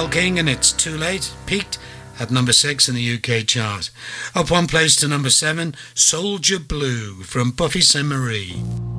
Carole King and It's Too Late peaked at number 6 in the UK chart. Up one place to number 7, Soldier Blue from Buffy Sainte-Marie.